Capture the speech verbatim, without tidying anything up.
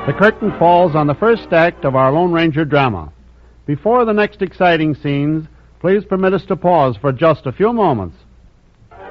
The curtain falls on the first act of our Lone Ranger drama. Before the next exciting scenes, please permit us to pause for just a few moments